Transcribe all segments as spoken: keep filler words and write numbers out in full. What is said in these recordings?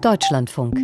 Deutschlandfunk.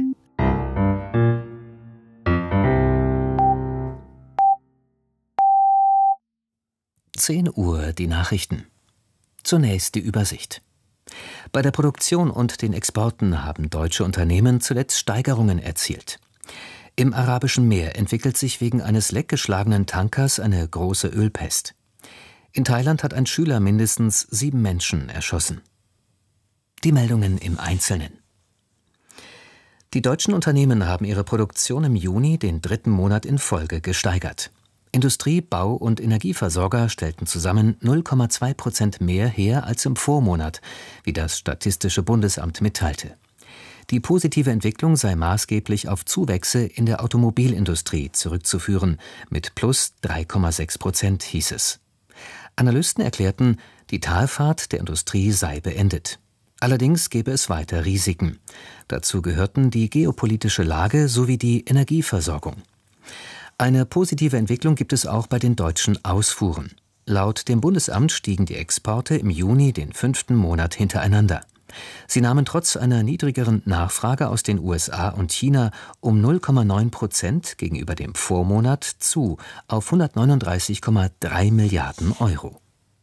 zehn Uhr, die Nachrichten. Zunächst die Übersicht. Bei der Produktion und den Exporten haben deutsche Unternehmen zuletzt Steigerungen erzielt. Im Arabischen Meer entwickelt sich wegen eines leckgeschlagenen Tankers eine große Ölpest. In Thailand hat ein Schüler mindestens sieben Menschen erschossen. Die Meldungen im Einzelnen. Die deutschen Unternehmen haben ihre Produktion im Juni den dritten Monat in Folge gesteigert. Industrie-, Bau- und Energieversorger stellten zusammen null Komma zwei Prozent mehr her als im Vormonat, wie das Statistische Bundesamt mitteilte. Die positive Entwicklung sei maßgeblich auf Zuwächse in der Automobilindustrie zurückzuführen, mit plus drei Komma sechs Prozent hieß es. Analysten erklärten, die Talfahrt der Industrie sei beendet. Allerdings gäbe es weiter Risiken. Dazu gehörten die geopolitische Lage sowie die Energieversorgung. Eine positive Entwicklung gibt es auch bei den deutschen Ausfuhren. Laut dem Bundesamt stiegen die Exporte im Juni den fünften Monat hintereinander. Sie nahmen trotz einer niedrigeren Nachfrage aus den U S A und China um null Komma neun Prozent gegenüber dem Vormonat zu auf hundertneununddreißig Komma drei Milliarden Euro.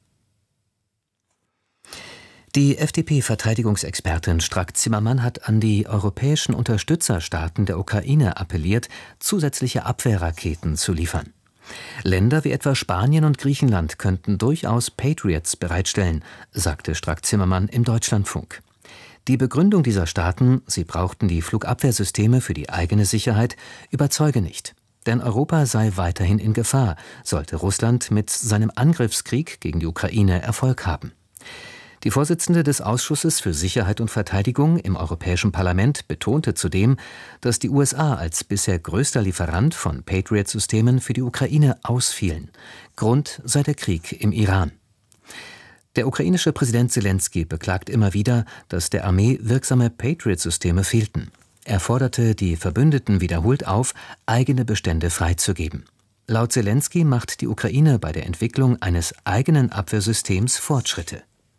Die F D P-Verteidigungsexpertin Strack-Zimmermann hat an die europäischen Unterstützerstaaten der Ukraine appelliert, zusätzliche Abwehrraketen zu liefern. Länder wie etwa Spanien und Griechenland könnten durchaus Patriots bereitstellen, sagte Strack-Zimmermann im Deutschlandfunk. Die Begründung dieser Staaten, sie brauchten die Flugabwehrsysteme für die eigene Sicherheit, überzeuge nicht. Denn Europa sei weiterhin in Gefahr, sollte Russland mit seinem Angriffskrieg gegen die Ukraine Erfolg haben. Die Vorsitzende des Ausschusses für Sicherheit und Verteidigung im Europäischen Parlament betonte zudem, dass die U S A als bisher größter Lieferant von Patriot-Systemen für die Ukraine ausfielen. Grund sei der Krieg im Iran. Der ukrainische Präsident Selenskyj beklagt immer wieder, dass der Armee wirksame Patriot-Systeme fehlten. Er forderte die Verbündeten wiederholt auf, eigene Bestände freizugeben. Laut Selenskyj macht die Ukraine bei der Entwicklung eines eigenen Abwehrsystems Fortschritte.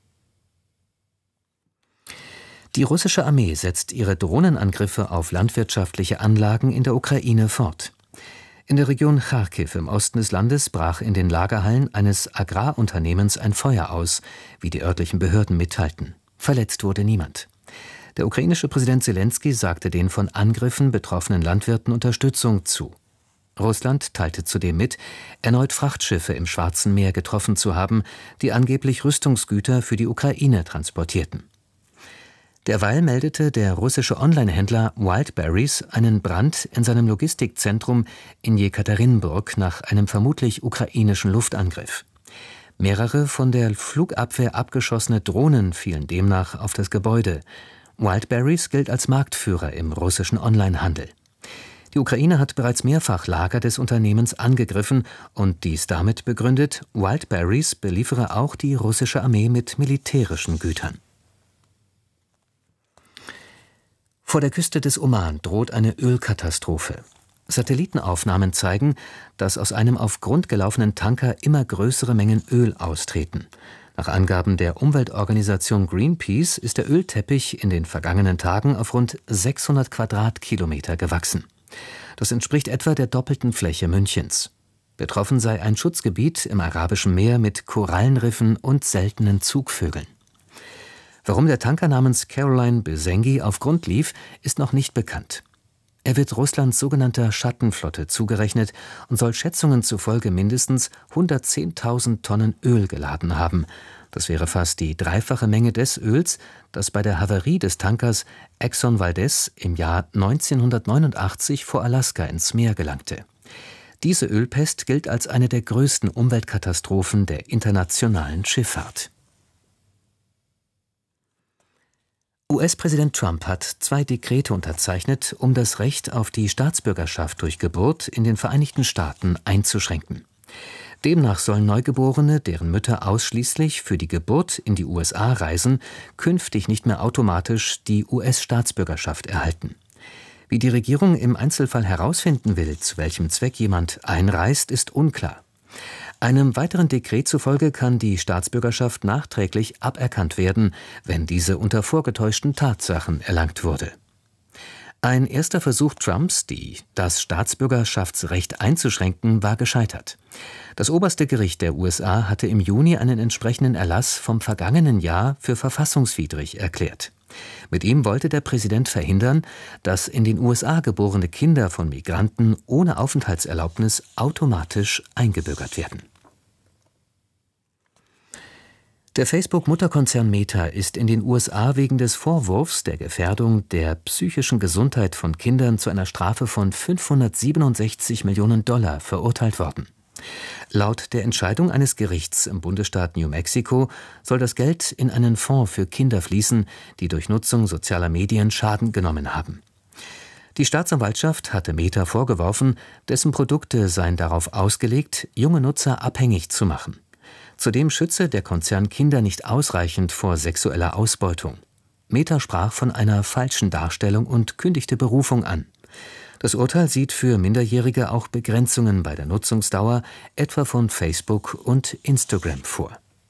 Die russische Armee setzt ihre Drohnenangriffe auf landwirtschaftliche Anlagen in der Ukraine fort. In der Region Charkiw im Osten des Landes brach in den Lagerhallen eines Agrarunternehmens ein Feuer aus, wie die örtlichen Behörden mitteilten. Verletzt wurde niemand. Der ukrainische Präsident Selenskyj sagte den von Angriffen betroffenen Landwirten Unterstützung zu. Russland teilte zudem mit, erneut Frachtschiffe im Schwarzen Meer getroffen zu haben, die angeblich Rüstungsgüter für die Ukraine transportierten. Derweil meldete der russische Online-Händler Wildberries einen Brand in seinem Logistikzentrum in Jekaterinburg nach einem vermutlich ukrainischen Luftangriff. Mehrere von der Flugabwehr abgeschossene Drohnen fielen demnach auf das Gebäude. Wildberries gilt als Marktführer im russischen Onlinehandel. Die Ukraine hat bereits mehrfach Lager des Unternehmens angegriffen und dies damit begründet, Wildberries beliefere auch die russische Armee mit militärischen Gütern. Vor der Küste des Oman droht eine Ölkatastrophe. Satellitenaufnahmen zeigen, dass aus einem auf Grund gelaufenen Tanker immer größere Mengen Öl austreten. Nach Angaben der Umweltorganisation Greenpeace ist der Ölteppich in den vergangenen Tagen auf rund sechshundert Quadratkilometer gewachsen. Das entspricht etwa der doppelten Fläche Münchens. Betroffen sei ein Schutzgebiet im Arabischen Meer mit Korallenriffen und seltenen Zugvögeln. Warum der Tanker namens Caroline Byzangi auf Grund lief, ist noch nicht bekannt. Er wird Russlands sogenannter Schattenflotte zugerechnet und soll Schätzungen zufolge mindestens hundertzehntausend Tonnen Öl geladen haben. Das wäre fast die dreifache Menge des Öls, das bei der Havarie des Tankers Exxon Valdez im Jahr neunzehnhundertneunundachtzig vor Alaska ins Meer gelangte. Diese Ölpest gilt als eine der größten Umweltkatastrophen der internationalen Schifffahrt. U S-Präsident Trump hat zwei Dekrete unterzeichnet, um das Recht auf die Staatsbürgerschaft durch Geburt in den Vereinigten Staaten einzuschränken. Demnach sollen Neugeborene, deren Mütter ausschließlich für die Geburt in die U S A reisen, künftig nicht mehr automatisch die U S-Staatsbürgerschaft erhalten. Wie die Regierung im Einzelfall herausfinden will, zu welchem Zweck jemand einreist, ist unklar. Einem weiteren Dekret zufolge kann die Staatsbürgerschaft nachträglich aberkannt werden, wenn diese unter vorgetäuschten Tatsachen erlangt wurde. Ein erster Versuch Trumps, die, das Staatsbürgerschaftsrecht einzuschränken, war gescheitert. Das oberste Gericht der U S A hatte im Juni einen entsprechenden Erlass vom vergangenen Jahr für verfassungswidrig erklärt. Mit ihm wollte der Präsident verhindern, dass in den U S A geborene Kinder von Migranten ohne Aufenthaltserlaubnis automatisch eingebürgert werden. Der Facebook-Mutterkonzern Meta ist in den U S A wegen des Vorwurfs der Gefährdung der psychischen Gesundheit von Kindern zu einer Strafe von fünfhundertsiebenundsechzig Millionen Dollar verurteilt worden. Laut der Entscheidung eines Gerichts im Bundesstaat New Mexico soll das Geld in einen Fonds für Kinder fließen, die durch Nutzung sozialer Medien Schaden genommen haben. Die Staatsanwaltschaft hatte Meta vorgeworfen, dessen Produkte seien darauf ausgelegt, junge Nutzer abhängig zu machen. Zudem schütze der Konzern Kinder nicht ausreichend vor sexueller Ausbeutung. Meta sprach von einer falschen Darstellung und kündigte Berufung an. Das Urteil sieht für Minderjährige auch Begrenzungen bei der Nutzungsdauer, etwa von Facebook und Instagram, vor.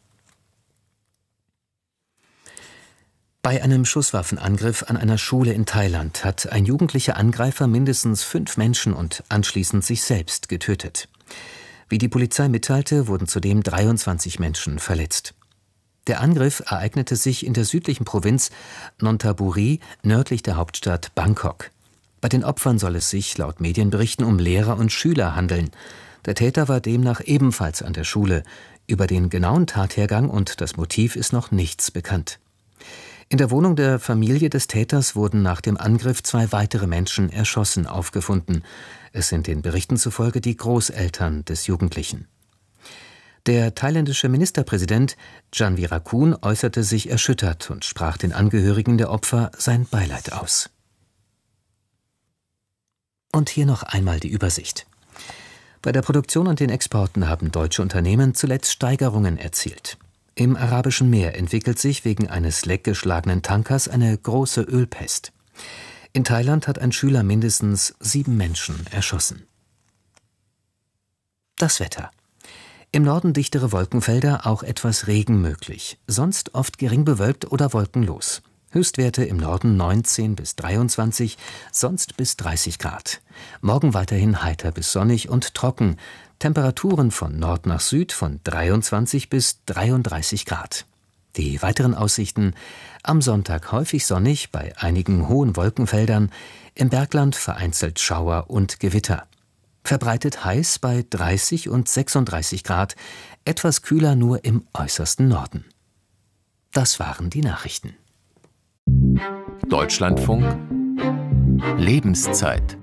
Bei einem Schusswaffenangriff an einer Schule in Thailand hat ein jugendlicher Angreifer mindestens fünf Menschen und anschließend sich selbst getötet. Wie die Polizei mitteilte, wurden zudem dreiundzwanzig Menschen verletzt. Der Angriff ereignete sich in der südlichen Provinz Nonthaburi, nördlich der Hauptstadt Bangkok. Bei den Opfern soll es sich laut Medienberichten um Lehrer und Schüler handeln. Der Täter war demnach ebenfalls an der Schule. Über den genauen Tathergang und das Motiv ist noch nichts bekannt. In der Wohnung der Familie des Täters wurden nach dem Angriff zwei weitere Menschen erschossen aufgefunden. Es sind den Berichten zufolge die Großeltern des Jugendlichen. Der thailändische Ministerpräsident Jan Virakun äußerte sich erschüttert und sprach den Angehörigen der Opfer sein Beileid aus. Und hier noch einmal die Übersicht. Bei der Produktion und den Exporten haben deutsche Unternehmen zuletzt Steigerungen erzielt. Im Arabischen Meer entwickelt sich wegen eines leckgeschlagenen Tankers eine große Ölpest. In Thailand hat ein Schüler mindestens sieben Menschen erschossen. Das Wetter. Im Norden dichtere Wolkenfelder, auch etwas Regen möglich. Sonst oft gering bewölkt oder wolkenlos. Höchstwerte im Norden neunzehn bis dreiundzwanzig, sonst bis dreißig Grad. Morgen weiterhin heiter bis sonnig und trocken. Temperaturen von Nord nach Süd von dreiundzwanzig bis dreiunddreißig Grad. Die weiteren Aussichten: am Sonntag häufig sonnig bei einigen hohen Wolkenfeldern, im Bergland vereinzelt Schauer und Gewitter. Verbreitet heiß bei dreißig und sechsunddreißig Grad, etwas kühler nur im äußersten Norden. Das waren die Nachrichten. Deutschlandfunk Lebenszeit.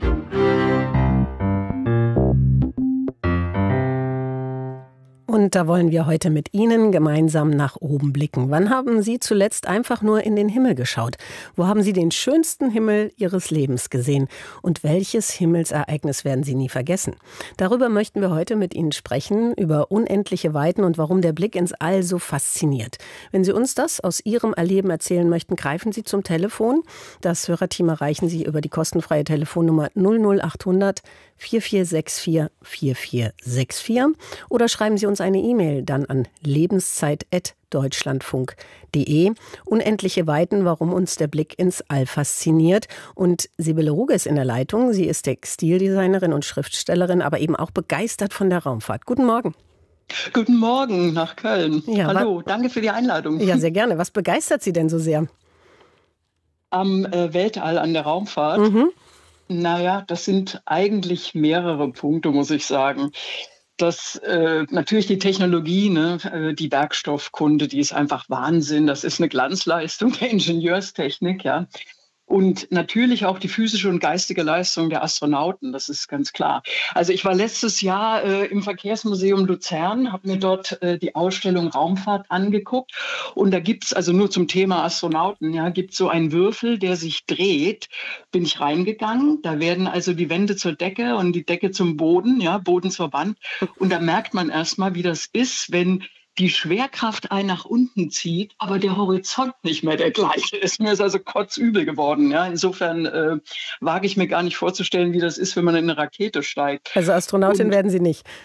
Und da wollen wir heute mit Ihnen gemeinsam nach oben blicken. Wann haben Sie zuletzt einfach nur in den Himmel geschaut? Wo haben Sie den schönsten Himmel Ihres Lebens gesehen? Und welches Himmelsereignis werden Sie nie vergessen? Darüber möchten wir heute mit Ihnen sprechen, über unendliche Weiten und warum der Blick ins All so fasziniert. Wenn Sie uns das aus Ihrem Erleben erzählen möchten, greifen Sie zum Telefon. Das Hörerteam erreichen Sie über die kostenfreie Telefonnummer null null acht hundert vier vier sechs vier vier vier sechs vier oder schreiben Sie uns eine E-Mail dann an lebenszeit at deutschlandfunk punkt de. Unendliche Weiten, warum uns der Blick ins All fasziniert. Und Sibylle Ruge ist in der Leitung. Sie ist Textildesignerin und Schriftstellerin, aber eben auch begeistert von der Raumfahrt. Guten Morgen. Guten Morgen nach Köln. Ja, hallo, danke für die Einladung. Ja, sehr gerne. Was begeistert Sie denn so sehr? Am äh, Weltall, an der Raumfahrt? Mhm. Naja, das sind eigentlich mehrere Punkte, muss ich sagen. Das äh, natürlich die Technologie, ne, äh, die Werkstoffkunde, die ist einfach Wahnsinn. Das ist eine Glanzleistung der Ingenieurstechnik, ja. Und natürlich auch die physische und geistige Leistung der Astronauten, das ist ganz klar. Also ich war letztes Jahr äh, im Verkehrsmuseum Luzern, habe mir dort äh, die Ausstellung Raumfahrt angeguckt. Und da gibt es, also nur zum Thema Astronauten, ja, gibt es so einen Würfel, der sich dreht. Bin ich reingegangen, da werden also die Wände zur Decke und die Decke zum Boden, ja, Boden zur Wand. Und da merkt man erstmal, wie das ist, wenn die Schwerkraft einen nach unten zieht, aber der Horizont nicht mehr der gleiche ist. Mir ist also kotzübel geworden. Ja. Insofern äh, wage ich mir gar nicht vorzustellen, wie das ist, wenn man in eine Rakete steigt. Also Astronautin Und werden Sie nicht?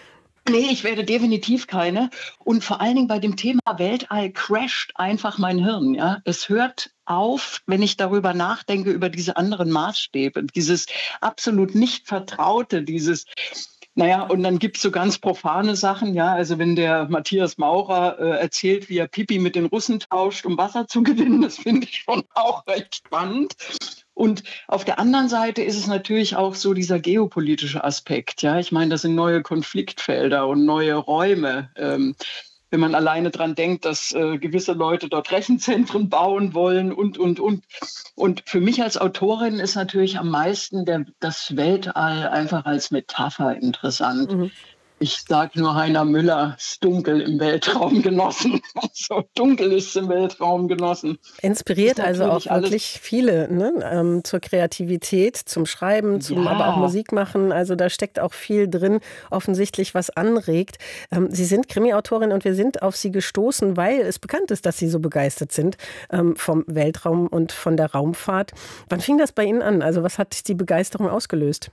Nee, ich werde definitiv keine. Und vor allen Dingen bei dem Thema Weltall crasht einfach mein Hirn. Ja? Es hört auf, wenn ich darüber nachdenke, über diese anderen Maßstäbe, dieses absolut nicht Vertraute, dieses, naja, und dann gibt es so ganz profane Sachen, ja, also wenn der Matthias Maurer äh, erzählt, wie er Pipi mit den Russen tauscht, um Wasser zu gewinnen, das finde ich schon auch recht spannend. Und auf der anderen Seite ist es natürlich auch so dieser geopolitische Aspekt. Ja, ich meine, das sind neue Konfliktfelder und neue Räume. Ähm, wenn man alleine dran denkt, dass äh, gewisse Leute dort Rechenzentren bauen wollen und, und, und. Und für mich als Autorin ist natürlich am meisten der, das Weltall einfach als Metapher interessant. Mhm. Ich sage nur Heiner Müller, ist dunkel im Weltraum genossen. Also dunkel ist im Weltraum genossen. Inspiriert also auch wirklich viele, ne? ähm, zur Kreativität, zum Schreiben, zum ja. aber auch Musik machen. Also da steckt auch viel drin, offensichtlich was anregt. Ähm, Sie sind Krimi-Autorin und wir sind auf Sie gestoßen, weil es bekannt ist, dass Sie so begeistert sind ähm, vom Weltraum und von der Raumfahrt. Wann fing das bei Ihnen an? Also was hat die Begeisterung ausgelöst?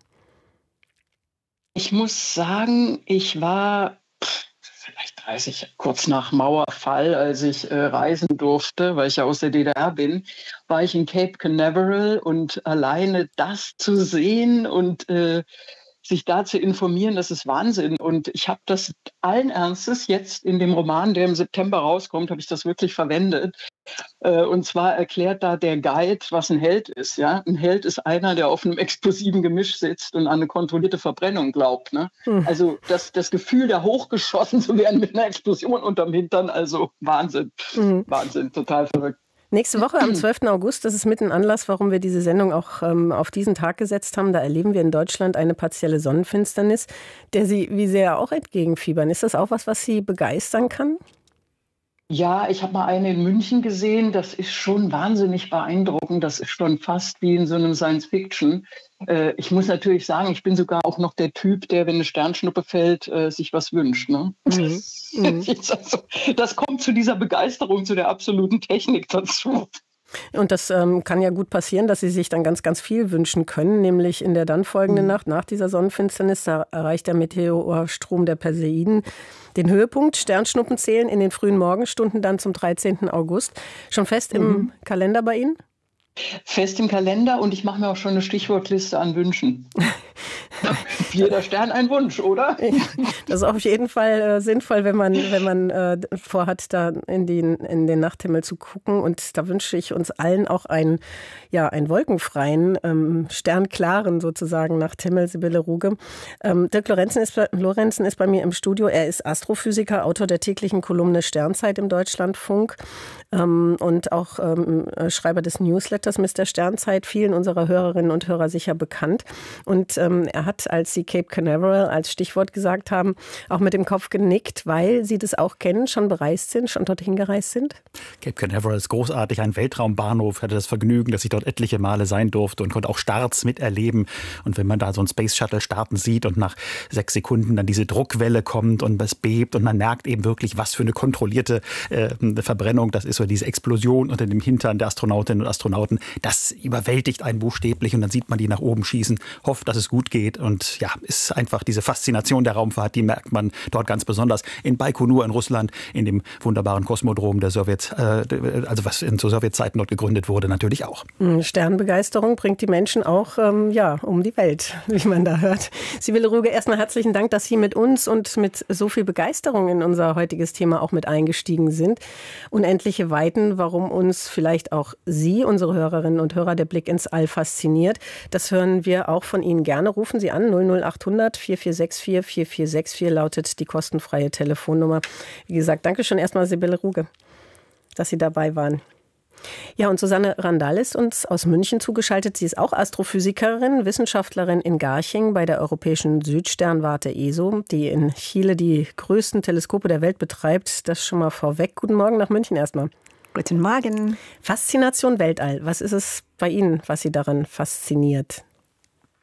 Ich muss sagen, ich war vielleicht dreißig, kurz nach Mauerfall, als ich äh, reisen durfte, weil ich ja aus der D D R bin, war ich in Cape Canaveral und alleine das zu sehen und äh, sich da zu informieren, das ist Wahnsinn. Und ich habe das allen Ernstes jetzt in dem Roman, der im September rauskommt, habe ich das wirklich verwendet. Und zwar erklärt da der Guide, was ein Held ist. Ja? Ein Held ist einer, der auf einem explosiven Gemisch sitzt und an eine kontrollierte Verbrennung glaubt. Ne? Hm. Also das, das Gefühl, da hochgeschossen zu werden mit einer Explosion unterm Hintern, also Wahnsinn. Hm. Wahnsinn, total verrückt. Nächste Woche am zwölften August, das ist mit ein Anlass, warum wir diese Sendung auch ähm, auf diesen Tag gesetzt haben. Da erleben wir in Deutschland eine partielle Sonnenfinsternis, der Sie wie sehr auch entgegenfiebern. Ist das auch was, was Sie begeistern kann? Ja, ich habe mal eine in München gesehen. Das ist schon wahnsinnig beeindruckend. Das ist schon fast wie in so einem Science-Fiction. Äh, ich muss natürlich sagen, ich bin sogar auch noch der Typ, der, wenn eine Sternschnuppe fällt, äh, sich was wünscht. Ne? Mhm. Mhm. Also, das kommt zu dieser Begeisterung, zu der absoluten Technik dazu. Und das ähm, kann ja gut passieren, dass Sie sich dann ganz, ganz viel wünschen können, nämlich in der dann folgenden mhm. Nacht nach dieser Sonnenfinsternis, da erreicht der Meteorstrom der Perseiden den Höhepunkt. Sternschnuppen zählen in den frühen Morgenstunden dann zum dreizehnten August. Schon fest mhm. im Kalender bei Ihnen? Fest im Kalender und ich mache mir auch schon eine Stichwortliste an Wünschen. Jeder Stern ein Wunsch, oder? Ja, das ist auf jeden Fall äh, sinnvoll, wenn man, wenn man äh, vorhat, da in den, in den Nachthimmel zu gucken. Und da wünsche ich uns allen auch einen, ja, einen wolkenfreien, ähm, sternklaren sozusagen Nachthimmel, Sibylle Ruge. Ähm, Dirk Lorenzen ist, Lorenzen ist bei mir im Studio. Er ist Astrophysiker, Autor der täglichen Kolumne Sternzeit im Deutschlandfunk ähm, und auch ähm, Schreiber des Newsletters Mister Sternzeit, vielen unserer Hörerinnen und Hörer sicher bekannt. Und ähm, er hat, als Sie Cape Canaveral als Stichwort gesagt haben, auch mit dem Kopf genickt, weil Sie das auch kennen, schon bereist sind, schon dorthin gereist sind? Cape Canaveral ist großartig, ein Weltraumbahnhof. Ich hatte das Vergnügen, dass ich dort etliche Male sein durfte und konnte auch Starts miterleben. Und wenn man da so ein Space Shuttle starten sieht und nach sechs Sekunden dann diese Druckwelle kommt und es bebt und man merkt eben wirklich, was für eine kontrollierte äh, Verbrennung das ist, oder diese Explosion unter dem Hintern der Astronautinnen und Astronauten, das überwältigt einen buchstäblich und dann sieht man die nach oben schießen, hofft, dass es gut geht. Und ja, ist einfach diese Faszination der Raumfahrt, die merkt man dort ganz besonders. In Baikonur in Russland, in dem wunderbaren Kosmodrom der Sowjet, äh, also was in zur Sowjetzeiten dort gegründet wurde, natürlich auch. Sternbegeisterung bringt die Menschen auch ähm, ja, um die Welt, wie man da hört. Sibylle Ruge, erstmal herzlichen Dank, dass Sie mit uns und mit so viel Begeisterung in unser heutiges Thema auch mit eingestiegen sind. Unendliche Weiten, warum uns vielleicht auch Sie, unsere Hörerinnen und Hörer, der Blick ins All fasziniert. Das hören wir auch von Ihnen gerne. Rufen Sie an, null null acht hundert vier vier sechs vier vier vier sechs vier lautet die kostenfreie Telefonnummer. Wie gesagt, danke schon erstmal Sibylle Ruge, dass Sie dabei waren. Ja, und Susanne Randall ist uns aus München zugeschaltet. Sie ist auch Astrophysikerin, Wissenschaftlerin in Garching bei der Europäischen Südsternwarte E S O, die in Chile die größten Teleskope der Welt betreibt. Das schon mal vorweg. Guten Morgen nach München erstmal. Guten Morgen. Faszination Weltall. Was ist es bei Ihnen, was Sie daran fasziniert?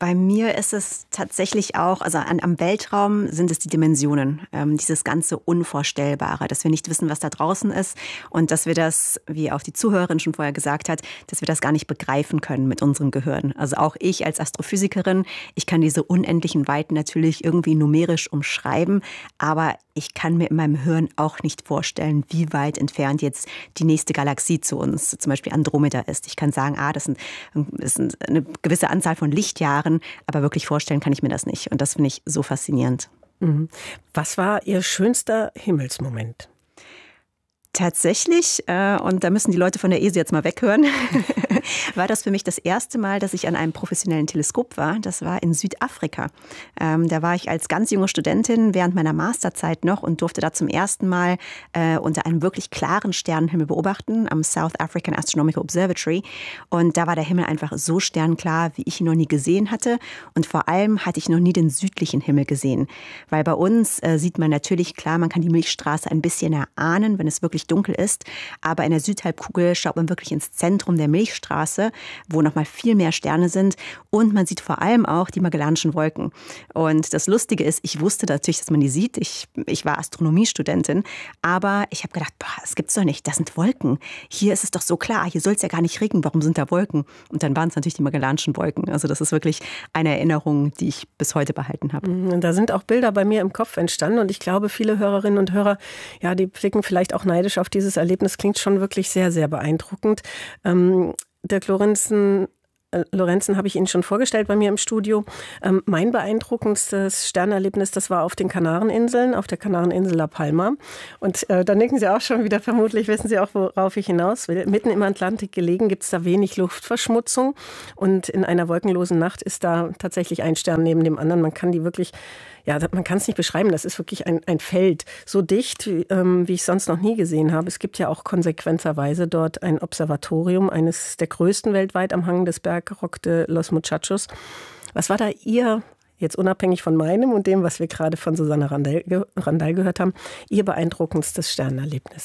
Bei mir ist es tatsächlich auch, also an, am Weltraum sind es die Dimensionen, ähm, dieses ganze Unvorstellbare, dass wir nicht wissen, was da draußen ist und dass wir das, wie auch die Zuhörerin schon vorher gesagt hat, dass wir das gar nicht begreifen können mit unserem Gehirn. Also auch ich als Astrophysikerin, ich kann diese unendlichen Weiten natürlich irgendwie numerisch umschreiben, aber ich kann mir in meinem Hirn auch nicht vorstellen, wie weit entfernt jetzt die nächste Galaxie zu uns, zum Beispiel Andromeda ist. Ich kann sagen, ah, das sind, das sind eine gewisse Anzahl von Lichtjahren, aber wirklich vorstellen kann ich mir das nicht. Und das finde ich so faszinierend. Was war Ihr schönster Himmelsmoment? Tatsächlich, äh, und da müssen die Leute von der E S A jetzt mal weghören, war das für mich das erste Mal, dass ich an einem professionellen Teleskop war. Das war in Südafrika. Ähm, da war ich als ganz junge Studentin während meiner Masterzeit noch und durfte da zum ersten Mal äh, unter einem wirklich klaren Sternenhimmel beobachten am South African Astronomical Observatory. Und da war der Himmel einfach so sternklar, wie ich ihn noch nie gesehen hatte. Und vor allem hatte ich noch nie den südlichen Himmel gesehen. Weil bei uns äh, sieht man natürlich klar, man kann die Milchstraße ein bisschen erahnen, wenn es wirklich dunkel ist. Aber in der Südhalbkugel schaut man wirklich ins Zentrum der Milchstraße, wo noch mal viel mehr Sterne sind. Und man sieht vor allem auch die Magellanischen Wolken. Und das Lustige ist, ich wusste natürlich, dass man die sieht. Ich, ich war Astronomiestudentin. Aber ich habe gedacht, boah, das gibt's doch nicht. Das sind Wolken. Hier ist es doch so klar. Hier soll es ja gar nicht regnen. Warum sind da Wolken? Und dann waren es natürlich die Magellanischen Wolken. Also das ist wirklich eine Erinnerung, die ich bis heute behalten habe. Da sind auch Bilder bei mir im Kopf entstanden. Und ich glaube, viele Hörerinnen und Hörer, ja, die blicken vielleicht auch neidisch auf dieses Erlebnis. Klingt schon wirklich sehr, sehr beeindruckend. Ähm, Dirk Lorenzen, äh, Lorenzen habe ich Ihnen schon vorgestellt bei mir im Studio. Ähm, mein beeindruckendstes Sternerlebnis, das war auf den Kanareninseln, auf der Kanareninsel La Palma. Und äh, da nicken Sie auch schon wieder, vermutlich wissen Sie auch, worauf ich hinaus will. Mitten im Atlantik gelegen, gibt es da wenig Luftverschmutzung. Und in einer wolkenlosen Nacht ist da tatsächlich ein Stern neben dem anderen. Man kann die wirklich... Ja, man kann es nicht beschreiben. Das ist wirklich ein, ein Feld, so dicht, wie, ähm, wie ich sonst noch nie gesehen habe. Es gibt ja auch konsequenterweise dort ein Observatorium, eines der größten weltweit am Hang des Bergrock de los Muchachos. Was war da Ihr, jetzt unabhängig von meinem und dem, was wir gerade von Susanne Randall, Randall gehört haben, Ihr beeindruckendstes Sternenerlebnis?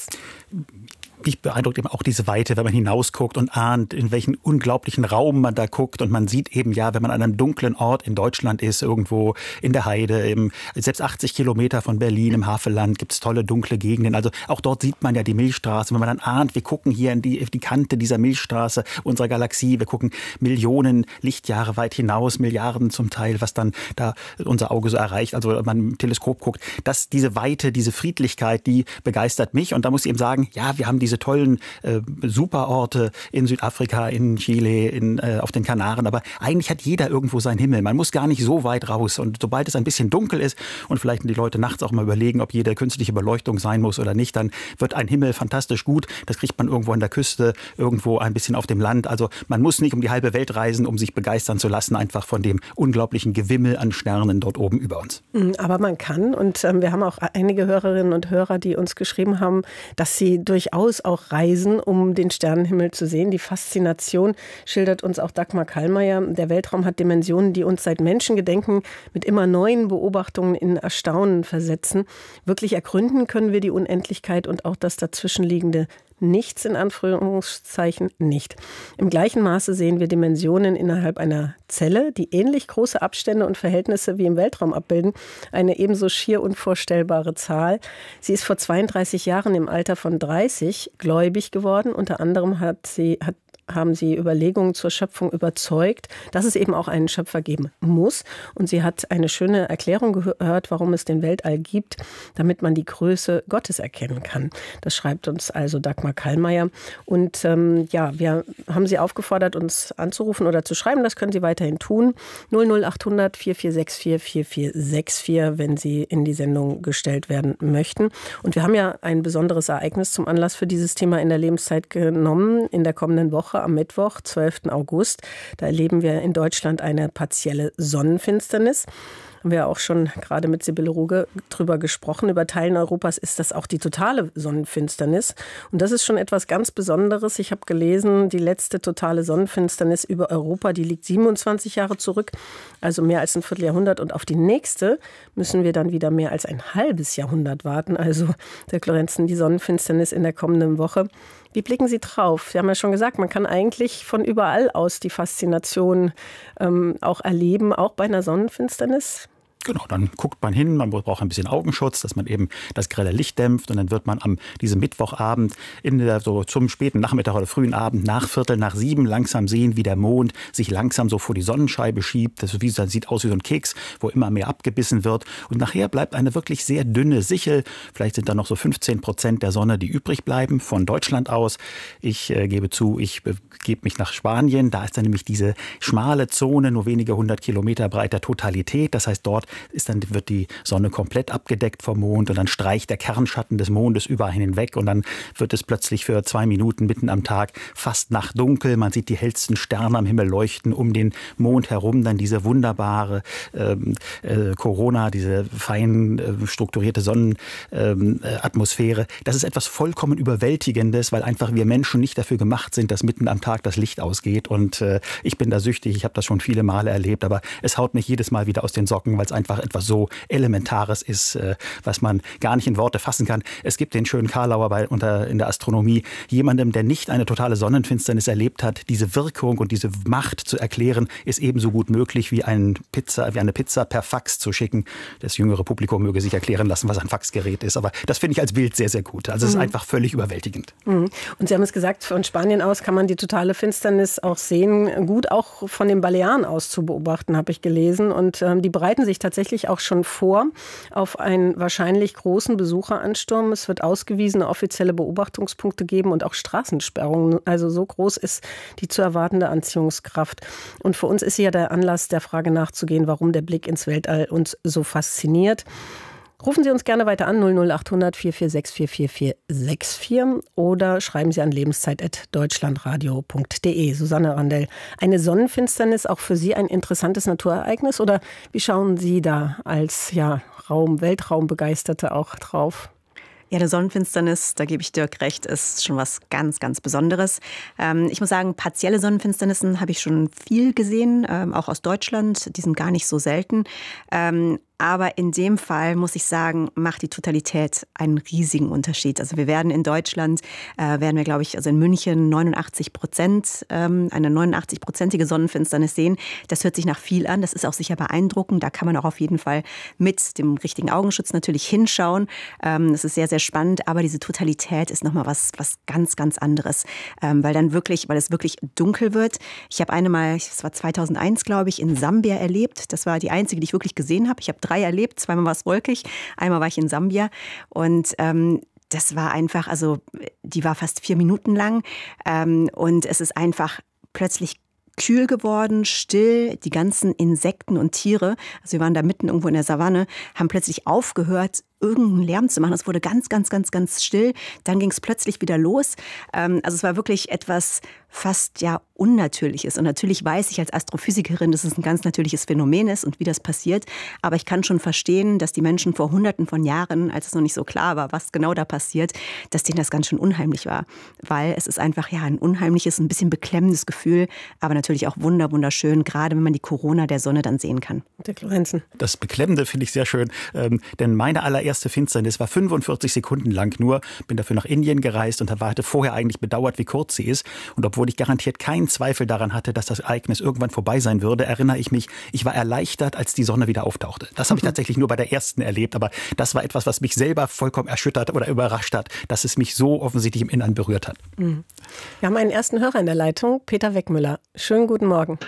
Mich beeindruckt eben auch diese Weite, wenn man hinausguckt und ahnt, in welchen unglaublichen Raum man da guckt. Und man sieht eben, ja, wenn man an einem dunklen Ort in Deutschland ist, irgendwo in der Heide, im, selbst achtzig Kilometer von Berlin im Havelland, gibt es tolle dunkle Gegenden. Also auch dort sieht man ja die Milchstraße. Wenn man dann ahnt, wir gucken hier in die, in die Kante dieser Milchstraße unserer Galaxie, wir gucken Millionen Lichtjahre weit hinaus, Milliarden zum Teil, was dann da unser Auge so erreicht. Also wenn man im Teleskop guckt, dass diese Weite, diese Friedlichkeit, die begeistert mich. Und da muss ich eben sagen, ja, wir haben die diese tollen äh, Superorte in Südafrika, in Chile, in, äh, auf den Kanaren. Aber eigentlich hat jeder irgendwo seinen Himmel. Man muss gar nicht so weit raus. Und sobald es ein bisschen dunkel ist und vielleicht die Leute nachts auch mal überlegen, ob jede künstliche Beleuchtung sein muss oder nicht, dann wird ein Himmel fantastisch gut. Das kriegt man irgendwo an der Küste, irgendwo ein bisschen auf dem Land. Also man muss nicht um die halbe Welt reisen, um sich begeistern zu lassen, einfach von dem unglaublichen Gewimmel an Sternen dort oben über uns. Aber man kann, und ähm, wir haben auch einige Hörerinnen und Hörer, die uns geschrieben haben, dass sie durchaus auch reisen, um den Sternenhimmel zu sehen. Die Faszination schildert uns auch Dagmar Kallmeier. Der Weltraum hat Dimensionen, die uns seit Menschengedenken mit immer neuen Beobachtungen in Erstaunen versetzen. Wirklich ergründen können wir die Unendlichkeit und auch das dazwischenliegende Nichts in Anführungszeichen nicht. Im gleichen Maße sehen wir Dimensionen innerhalb einer Zelle, die ähnlich große Abstände und Verhältnisse wie im Weltraum abbilden. Eine ebenso schier unvorstellbare Zahl. Sie ist vor zweiunddreißig Jahren im Alter von dreißig gläubig geworden. Unter anderem hat sie, hat haben sie Überlegungen zur Schöpfung überzeugt, dass es eben auch einen Schöpfer geben muss. Und sie hat eine schöne Erklärung gehört, warum es den Weltall gibt, damit man die Größe Gottes erkennen kann. Das schreibt uns also Dagmar Kallmeier. Und ähm, ja, wir haben sie aufgefordert, uns anzurufen oder zu schreiben. Das können Sie weiterhin tun. null null achthundert vier vier sechs vier vier vier sechs vier, wenn Sie in die Sendung gestellt werden möchten. Und wir haben ja ein besonderes Ereignis zum Anlass für dieses Thema in der Lebenszeit genommen. In der kommenden Woche am Mittwoch, zwölften August. Da erleben wir in Deutschland eine partielle Sonnenfinsternis. Haben wir auch schon gerade mit Sibylle Ruge drüber gesprochen. Über Teilen Europas ist das auch die totale Sonnenfinsternis. Und das ist schon etwas ganz Besonderes. Ich habe gelesen, die letzte totale Sonnenfinsternis über Europa, die liegt siebenundzwanzig Jahre zurück, also mehr als ein Vierteljahrhundert. Und auf die nächste müssen wir dann wieder mehr als ein halbes Jahrhundert warten. Also, Dirk Lorenzen, die Sonnenfinsternis in der kommenden Woche. Wie blicken Sie drauf? Sie haben ja schon gesagt, man kann eigentlich von überall aus die Faszination ähm, auch erleben, auch bei einer Sonnenfinsternis. Genau, dann guckt man hin, man braucht ein bisschen Augenschutz, dass man eben das grelle Licht dämpft und dann wird man am diesem Mittwochabend in der, so zum späten Nachmittag oder frühen Abend nach Viertel nach sieben langsam sehen, wie der Mond sich langsam so vor die Sonnenscheibe schiebt. Das sieht aus wie so ein Keks, wo immer mehr abgebissen wird und nachher bleibt eine wirklich sehr dünne Sichel. Vielleicht sind da noch so fünfzehn Prozent der Sonne, die übrig bleiben von Deutschland aus. Ich äh, gebe zu, ich begebe mich nach Spanien. Da ist dann nämlich diese schmale Zone, nur wenige hundert Kilometer breit der Totalität. Das heißt, dort ist dann, wird die Sonne komplett abgedeckt vom Mond und dann streicht der Kernschatten des Mondes überall hinweg und dann wird es plötzlich für zwei Minuten mitten am Tag fast nachtdunkel. Man sieht die hellsten Sterne am Himmel leuchten um den Mond herum, dann diese wunderbare ähm, äh, Corona, diese fein äh, strukturierte Sonnenatmosphäre. Ähm, äh, das ist etwas vollkommen Überwältigendes, weil einfach wir Menschen nicht dafür gemacht sind, dass mitten am Tag das Licht ausgeht und äh, ich bin da süchtig, ich habe das schon viele Male erlebt, aber es haut mich jedes Mal wieder aus den Socken, weil es einfach etwas so Elementares ist, was man gar nicht in Worte fassen kann. Es gibt den schönen Karlauer bei, unter, in der Astronomie, jemandem, der nicht eine totale Sonnenfinsternis erlebt hat, diese Wirkung und diese Macht zu erklären, ist ebenso gut möglich, wie, ein Pizza, wie eine Pizza per Fax zu schicken. Das jüngere Publikum möge sich erklären lassen, was ein Faxgerät ist, aber das finde ich als Bild sehr, sehr gut. Also es mhm. ist einfach völlig überwältigend. Mhm. Und Sie haben es gesagt, von Spanien aus kann man die totale Finsternis auch sehen, gut auch von den Balearen aus zu beobachten, habe ich gelesen. Und ähm, die bereiten sich tatsächlich auch schon vor auf einen wahrscheinlich großen Besucheransturm. Es wird ausgewiesene offizielle Beobachtungspunkte geben und auch Straßensperrungen. Also so groß ist die zu erwartende Anziehungskraft. Und für uns ist ja der Anlass, der Frage nachzugehen, warum der Blick ins Weltall uns so fasziniert. Rufen Sie uns gerne weiter an, null null acht hundert vier vier sechs vier vier vier sechs vier oder schreiben Sie an lebenszeit at deutschlandradio punkt de. Susanne Randell, eine Sonnenfinsternis auch für Sie ein interessantes Naturereignis oder wie schauen Sie da als ja, Raum, Weltraumbegeisterte auch drauf? Ja, eine Sonnenfinsternis, da gebe ich Dirk recht, ist schon was ganz, ganz Besonderes. Ähm, ich muss sagen, partielle Sonnenfinsternissen habe ich schon viel gesehen, ähm, auch aus Deutschland. Die sind gar nicht so selten. Ähm, Aber in dem Fall, muss ich sagen, macht die Totalität einen riesigen Unterschied. Also wir werden in Deutschland, äh, werden wir, glaube ich, also in München neunundachtzig Prozent, ähm, eine neunundachtzig-prozentige Sonnenfinsternis sehen. Das hört sich nach viel an. Das ist auch sicher beeindruckend. Da kann man auch auf jeden Fall mit dem richtigen Augenschutz natürlich hinschauen. Ähm, das ist sehr, sehr spannend. Aber diese Totalität ist nochmal was, was ganz, ganz anderes. Ähm, weil dann wirklich, weil es wirklich dunkel wird. Ich habe eine Mal, das war zweitausendeins, glaube ich, in Sambia erlebt. Das war die einzige, die ich wirklich gesehen habe. Ich habe drei erlebt, zweimal war es wolkig, einmal war ich in Sambia und ähm, das war einfach, also die war fast vier Minuten lang ähm, und es ist einfach plötzlich kühl geworden, still, die ganzen Insekten und Tiere, also wir waren da mitten irgendwo in der Savanne, haben plötzlich aufgehört, irgendeinen Lärm zu machen. Es wurde ganz, ganz, ganz, ganz still. Dann ging es plötzlich wieder los. Also es war wirklich etwas fast ja Unnatürliches. Und natürlich weiß ich als Astrophysikerin, dass es ein ganz natürliches Phänomen ist und wie das passiert. Aber ich kann schon verstehen, dass die Menschen vor Hunderten von Jahren, als es noch nicht so klar war, was genau da passiert, dass denen das ganz schön unheimlich war. Weil es ist einfach ja ein unheimliches, ein bisschen beklemmendes Gefühl, aber natürlich auch wunder, wunderschön, gerade wenn man die Corona der Sonne dann sehen kann. Dirk Lorenzen. Das Beklemmende finde ich sehr schön, ähm, denn meine allererste erste Finsternis war fünfundvierzig Sekunden lang nur. Bin dafür nach Indien gereist und hatte vorher eigentlich bedauert, wie kurz sie ist. Und obwohl ich garantiert keinen Zweifel daran hatte, dass das Ereignis irgendwann vorbei sein würde, erinnere ich mich, ich war erleichtert, als die Sonne wieder auftauchte. Das habe ich tatsächlich nur bei der ersten erlebt, aber das war etwas, was mich selber vollkommen erschüttert oder überrascht hat, dass es mich so offensichtlich im Innern berührt hat. Wir haben einen ersten Hörer in der Leitung, Peter Weckmüller. Schönen guten Morgen.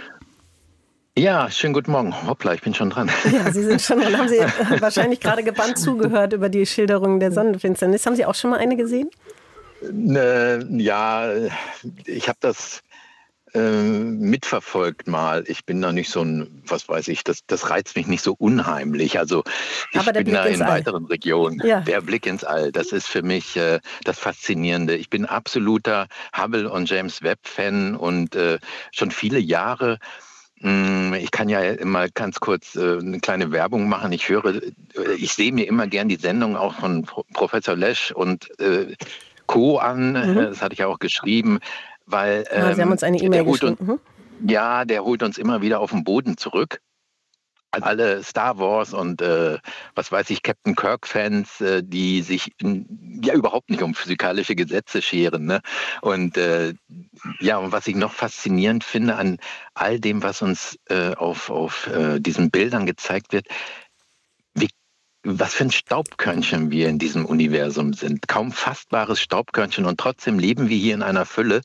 Ja, schönen guten Morgen. Hoppla, ich bin schon dran. Ja, Sie sind schon dran. Haben Sie wahrscheinlich gerade gebannt zugehört über die Schilderungen der Sonnenfinsternis. Haben Sie auch schon mal eine gesehen? Äh, ja, ich habe das äh, mitverfolgt mal. Ich bin da nicht so ein, was weiß ich, das, das reizt mich nicht so unheimlich. Also ich bin Blick da in weiteren Regionen. Ja. Der Blick ins All, das ist für mich äh, das Faszinierende. Ich bin absoluter Hubble- und James-Webb-Fan und äh, schon viele Jahre. Ich kann ja immer ganz kurz äh, eine kleine Werbung machen. Ich höre, ich sehe mir immer gern die Sendung auch von Pro- Professor Lesch und äh, Co. an. Mhm. Das hatte ich auch geschrieben, weil ähm, ja, Sie haben uns eine E-Mail geschrieben. Uns, mhm. Ja, der holt uns immer wieder auf den Boden zurück. alle Star Wars und äh, was weiß ich, Captain Kirk-Fans, äh, die sich in, ja überhaupt nicht um physikalische Gesetze scheren. Ne? Und äh, ja, und was ich noch faszinierend finde an all dem, was uns äh, auf, auf äh, diesen Bildern gezeigt wird, wie, was für ein Staubkörnchen wir in diesem Universum sind. Kaum fassbares Staubkörnchen und trotzdem leben wir hier in einer Fülle.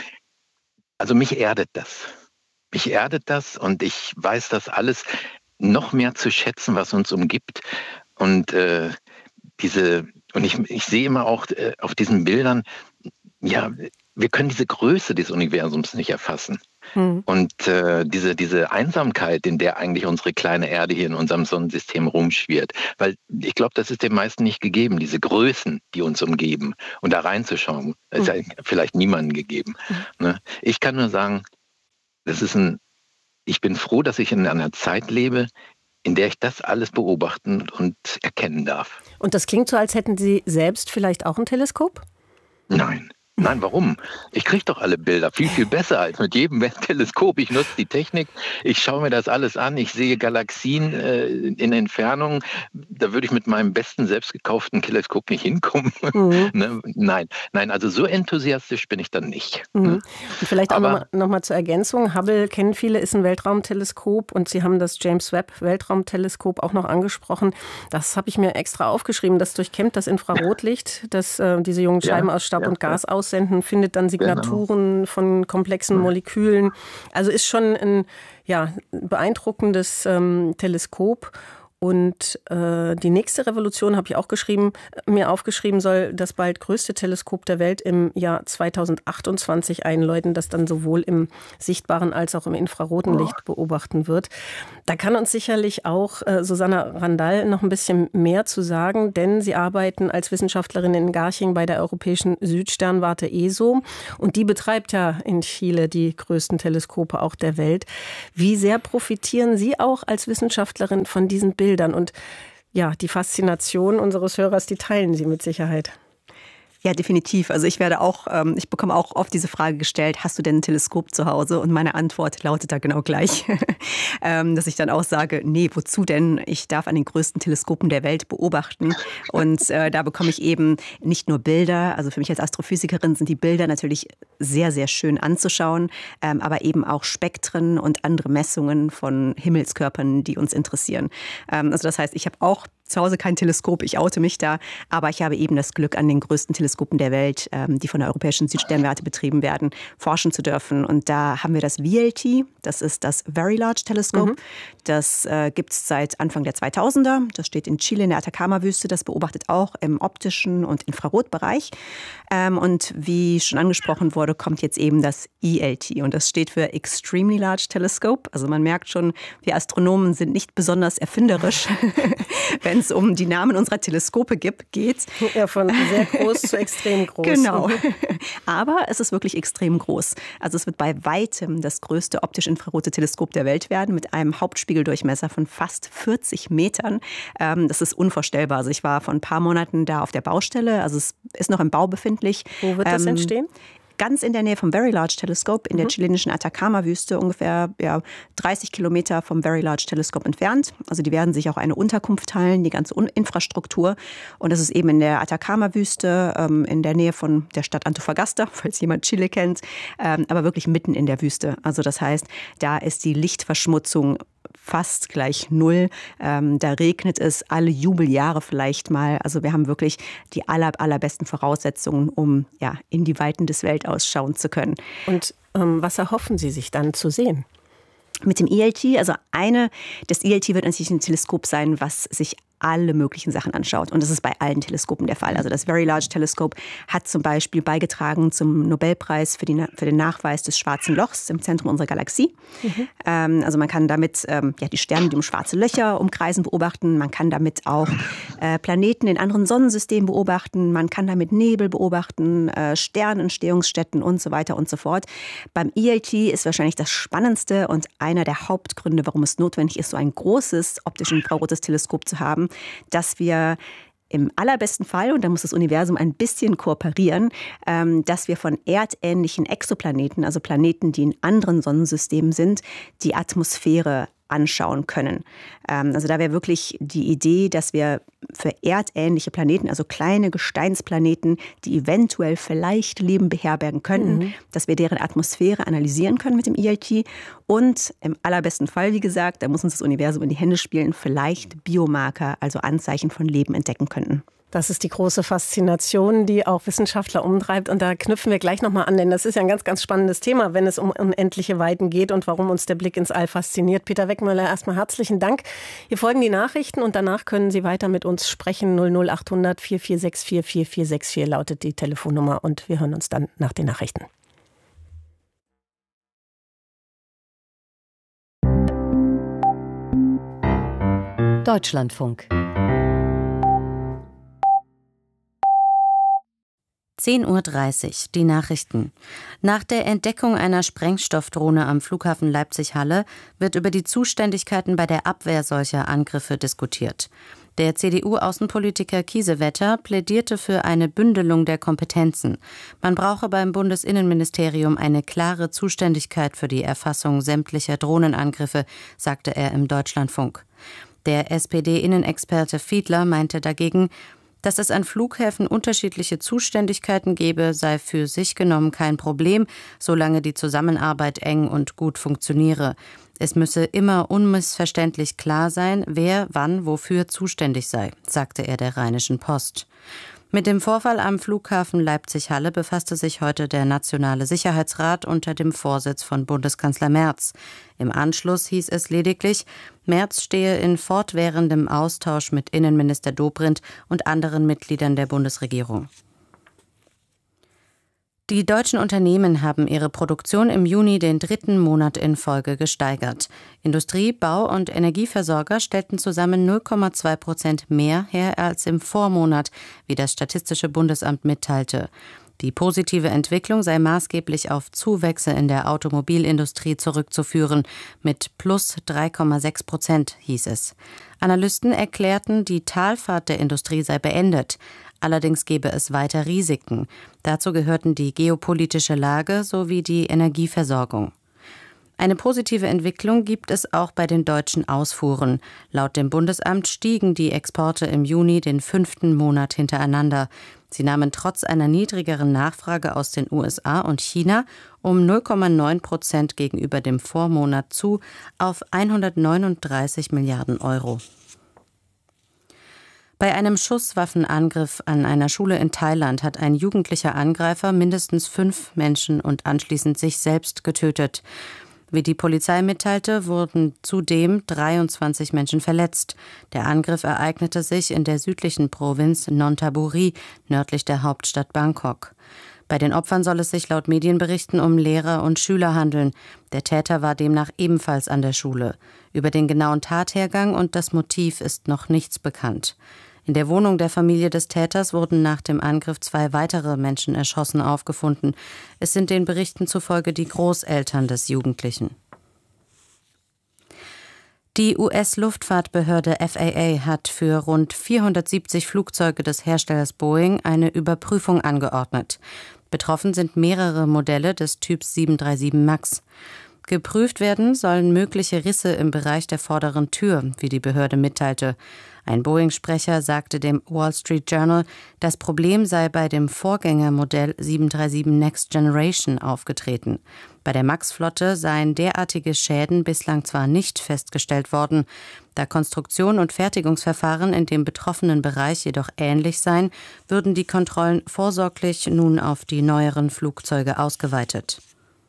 Also mich erdet das. Mich erdet das und ich weiß das alles noch mehr zu schätzen, was uns umgibt. Und äh, diese, und ich, ich sehe immer auch äh, auf diesen Bildern, ja, wir können diese Größe des Universums nicht erfassen. Mhm. Und äh, diese, diese Einsamkeit, in der eigentlich unsere kleine Erde hier in unserem Sonnensystem rumschwirrt. Weil ich glaube, das ist den meisten nicht gegeben, diese Größen, die uns umgeben. Und da reinzuschauen, mhm. ist ja vielleicht niemandem gegeben. Mhm. Ne? Ich kann nur sagen, das ist ein Ich bin froh, dass ich in einer Zeit lebe, in der ich das alles beobachten und erkennen darf. Und das klingt so, als hätten Sie selbst vielleicht auch ein Teleskop? Nein. Nein, warum? Ich kriege doch alle Bilder viel, viel besser als mit jedem Teleskop. Ich nutze die Technik, ich schaue mir das alles an, ich sehe Galaxien äh, in Entfernung. Da würde ich mit meinem besten selbst gekauften Teleskop nicht hinkommen. Mhm. ne? Nein, nein, also so enthusiastisch bin ich dann nicht. Mhm. Ne? Und vielleicht auch nochmal noch mal zur Ergänzung. Hubble kennen viele, ist ein Weltraumteleskop und Sie haben das James Webb Weltraumteleskop auch noch angesprochen. Das habe ich mir extra aufgeschrieben. Das durchkämmt das Infrarotlicht, das äh, diese jungen Scheiben ja, aus Staub ja, und Gas ja. aus senden, findet dann Signaturen genau. von komplexen Molekülen. Also ist schon ein ja, beeindruckendes ähm, Teleskop. Und äh, die nächste Revolution, habe ich auch geschrieben, mir aufgeschrieben, soll das bald größte Teleskop der Welt im Jahr zweitausendachtundzwanzig einläuten, das dann sowohl im sichtbaren als auch im infraroten Licht beobachten wird. Da kann uns sicherlich auch äh, Susanna Randall noch ein bisschen mehr zu sagen, denn Sie arbeiten als Wissenschaftlerin in Garching bei der Europäischen Südsternwarte E S O und die betreibt ja in Chile die größten Teleskope auch der Welt. Wie sehr profitieren Sie auch als Wissenschaftlerin von diesen Bildern? Bildern. Und ja, die Faszination unseres Hörers, die teilen Sie mit Sicherheit. Ja, definitiv. Also ich werde auch, ähm, ich bekomme auch oft diese Frage gestellt, hast du denn ein Teleskop zu Hause? Und meine Antwort lautet da genau gleich, ähm, dass ich dann auch sage, nee, wozu denn? Ich darf an den größten Teleskopen der Welt beobachten. Und äh, da bekomme ich eben nicht nur Bilder, also für mich als Astrophysikerin sind die Bilder natürlich sehr, sehr schön anzuschauen, ähm, aber eben auch Spektren und andere Messungen von Himmelskörpern, die uns interessieren. Ähm, also das heißt, ich habe auch zu Hause kein Teleskop, ich oute mich da, aber ich habe eben das Glück, an den größten Teleskopen der Welt, die von der Europäischen Südsternwarte betrieben werden, forschen zu dürfen. Und da haben wir das V L T, das ist das Very Large Telescope. Mhm. Das äh, gibt es seit Anfang der zweitausender. Das steht in Chile in der Atacama-Wüste. Das beobachtet auch im optischen und Infrarotbereich. Ähm, und wie schon angesprochen wurde, kommt jetzt eben das E L T. Und das steht für Extremely Large Telescope. Also man merkt schon, wir Astronomen sind nicht besonders erfinderisch, wenn es um die Namen unserer Teleskope gibt, geht. Ja, von sehr groß zu extrem groß. Genau. Aber es ist wirklich extrem groß. Also es wird bei weitem das größte optisch-infrarote Teleskop der Welt werden, mit einem Hauptspiegeldurchmesser von fast vierzig Metern. Ähm, das ist unvorstellbar. Also ich war vor ein paar Monaten da auf der Baustelle. Also es ist noch im Bau befindlich. Wo wird das ähm, entstehen? Ganz in der Nähe vom Very Large Telescope in der mhm. chilenischen Atacama-Wüste, ungefähr ja, dreißig Kilometer vom Very Large Telescope entfernt. Also die werden sich auch eine Unterkunft teilen, die ganze Infrastruktur. Und das ist eben in der Atacama-Wüste, ähm, in der Nähe von der Stadt Antofagasta, falls jemand Chile kennt, ähm, aber wirklich mitten in der Wüste. Also das heißt, da ist die Lichtverschmutzung fast gleich null. Ähm, da regnet es alle Jubeljahre vielleicht mal. Also wir haben wirklich die aller, allerbesten Voraussetzungen, um ja, in die Weiten des Weltaus schauen zu können. Und ähm, was erhoffen Sie sich dann zu sehen? Mit dem E L T, also eine, das E L T wird natürlich ein Teleskop sein, was sich alle möglichen Sachen anschaut. Und das ist bei allen Teleskopen der Fall. Also das Very Large Telescope hat zum Beispiel beigetragen zum Nobelpreis für, die, für den Nachweis des Schwarzen Lochs im Zentrum unserer Galaxie. Mhm. Ähm, also man kann damit ähm, ja, die Sterne, die um schwarze Löcher umkreisen, beobachten. Man kann damit auch äh, Planeten in anderen Sonnensystemen beobachten. Man kann damit Nebel beobachten, äh, Sternentstehungsstätten und so weiter und so fort. Beim E L T ist wahrscheinlich das Spannendste und einer der Hauptgründe, warum es notwendig ist, so ein großes optisch-infrarotes Teleskop zu haben, dass wir im allerbesten Fall, und da muss das Universum ein bisschen kooperieren, ähm, dass wir von erdähnlichen Exoplaneten, also Planeten, die in anderen Sonnensystemen sind, die Atmosphäre anschauen können. Also da wäre wirklich die Idee, dass wir für erdähnliche Planeten, also kleine Gesteinsplaneten, die eventuell vielleicht Leben beherbergen könnten, mhm. dass wir deren Atmosphäre analysieren können mit dem E I T und im allerbesten Fall, wie gesagt, da muss uns das Universum in die Hände spielen, vielleicht Biomarker, also Anzeichen von Leben entdecken könnten. Das ist die große Faszination, die auch Wissenschaftler umtreibt. Und da knüpfen wir gleich nochmal an, denn das ist ja ein ganz, ganz spannendes Thema, wenn es um unendliche Weiten geht und warum uns der Blick ins All fasziniert. Peter Weckmöller, erstmal herzlichen Dank. Hier folgen die Nachrichten und danach können Sie weiter mit uns sprechen. null null acht hundert vier vier sechs vier vier vier sechs vier lautet die Telefonnummer und wir hören uns dann nach den Nachrichten. Deutschlandfunk. zehn Uhr dreißig, die Nachrichten. Nach der Entdeckung einer Sprengstoffdrohne am Flughafen Leipzig-Halle wird über die Zuständigkeiten bei der Abwehr solcher Angriffe diskutiert. Der C D U-Außenpolitiker Kiesewetter plädierte für eine Bündelung der Kompetenzen. Man brauche beim Bundesinnenministerium eine klare Zuständigkeit für die Erfassung sämtlicher Drohnenangriffe, sagte er im Deutschlandfunk. Der S P D-Innenexperte Fiedler meinte dagegen, dass es an Flughäfen unterschiedliche Zuständigkeiten gebe, sei für sich genommen kein Problem, solange die Zusammenarbeit eng und gut funktioniere. Es müsse immer unmissverständlich klar sein, wer wann wofür zuständig sei, sagte er der Rheinischen Post. Mit dem Vorfall am Flughafen Leipzig-Halle befasste sich heute der Nationale Sicherheitsrat unter dem Vorsitz von Bundeskanzler Merz. Im Anschluss hieß es lediglich, Merz stehe in fortwährendem Austausch mit Innenminister Dobrindt und anderen Mitgliedern der Bundesregierung. Die deutschen Unternehmen haben ihre Produktion im Juni den dritten Monat in Folge gesteigert. Industrie-, Bau- und Energieversorger stellten zusammen null Komma zwei Prozent mehr her als im Vormonat, wie das Statistische Bundesamt mitteilte. Die positive Entwicklung sei maßgeblich auf Zuwächse in der Automobilindustrie zurückzuführen. Mit plus drei Komma sechs Prozent hieß es. Analysten erklärten, die Talfahrt der Industrie sei beendet. Allerdings gebe es weiter Risiken. Dazu gehörten die geopolitische Lage sowie die Energieversorgung. Eine positive Entwicklung gibt es auch bei den deutschen Ausfuhren. Laut dem Bundesamt stiegen die Exporte im Juni den fünften Monat hintereinander. Sie nahmen trotz einer niedrigeren Nachfrage aus den U S A und China um null Komma neun Prozent gegenüber dem Vormonat zu auf hundertneununddreißig Milliarden Euro. Bei einem Schusswaffenangriff an einer Schule in Thailand hat ein jugendlicher Angreifer mindestens fünf Menschen und anschließend sich selbst getötet. Wie die Polizei mitteilte, wurden zudem dreiundzwanzig Menschen verletzt. Der Angriff ereignete sich in der südlichen Provinz Nonthaburi, nördlich der Hauptstadt Bangkok. Bei den Opfern soll es sich laut Medienberichten um Lehrer und Schüler handeln. Der Täter war demnach ebenfalls an der Schule. Über den genauen Tathergang und das Motiv ist noch nichts bekannt. In der Wohnung der Familie des Täters wurden nach dem Angriff zwei weitere Menschen erschossen aufgefunden. Es sind den Berichten zufolge die Großeltern des Jugendlichen. Die U S-Luftfahrtbehörde F A A hat für rund vierhundertsiebzig Flugzeuge des Herstellers Boeing eine Überprüfung angeordnet. Betroffen sind mehrere Modelle des Typs sieben drei sieben MAX. Geprüft werden sollen mögliche Risse im Bereich der vorderen Tür, wie die Behörde mitteilte. Ein Boeing-Sprecher sagte dem Wall Street Journal, das Problem sei bei dem Vorgängermodell sieben drei sieben Next Generation aufgetreten. Bei der MAX-Flotte seien derartige Schäden bislang zwar nicht festgestellt worden. Da Konstruktion und Fertigungsverfahren in dem betroffenen Bereich jedoch ähnlich seien, würden die Kontrollen vorsorglich nun auf die neueren Flugzeuge ausgeweitet.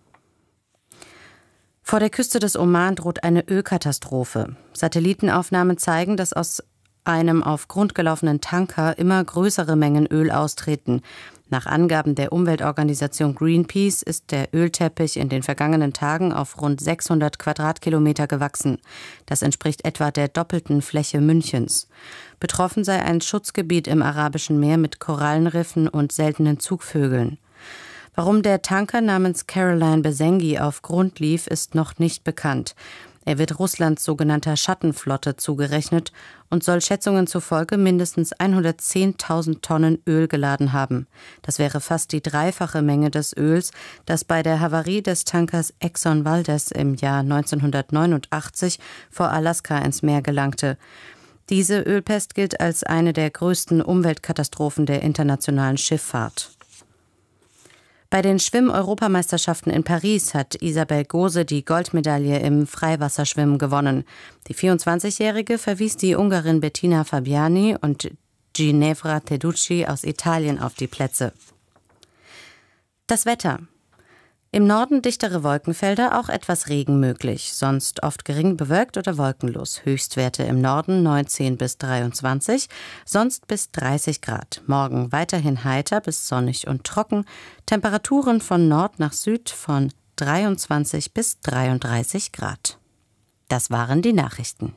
Vor der Küste des Oman droht eine Ölkatastrophe. Satellitenaufnahmen zeigen, dass aus einem auf Grund gelaufenen Tanker immer größere Mengen Öl austreten. Nach Angaben der Umweltorganisation Greenpeace ist der Ölteppich in den vergangenen Tagen auf rund sechshundert Quadratkilometer gewachsen. Das entspricht etwa der doppelten Fläche Münchens. Betroffen sei ein Schutzgebiet im Arabischen Meer mit Korallenriffen und seltenen Zugvögeln. Warum der Tanker namens Caroline Besengi auf Grund lief, ist noch nicht bekannt. Er wird Russlands sogenannter Schattenflotte zugerechnet und soll Schätzungen zufolge mindestens hundertzehntausend Tonnen Öl geladen haben. Das wäre fast die dreifache Menge des Öls, das bei der Havarie des Tankers Exxon Valdez im Jahr neunzehnhundertneunundachtzig vor Alaska ins Meer gelangte. Diese Ölpest gilt als eine der größten Umweltkatastrophen der internationalen Schifffahrt. Bei den Schwimm-Europameisterschaften in Paris hat Isabel Gose die Goldmedaille im Freiwasserschwimmen gewonnen. Die vierundzwanzigjährige verwies die Ungarin Bettina Fabiani und Ginevra Teducci aus Italien auf die Plätze. Das Wetter. Im Norden dichtere Wolkenfelder, auch etwas Regen möglich, sonst oft gering bewölkt oder wolkenlos. Höchstwerte im Norden neunzehn bis dreiundzwanzig, sonst bis dreißig Grad. Morgen weiterhin heiter bis sonnig und trocken. Temperaturen von Nord nach Süd von dreiundzwanzig bis dreiunddreißig Grad. Das waren die Nachrichten.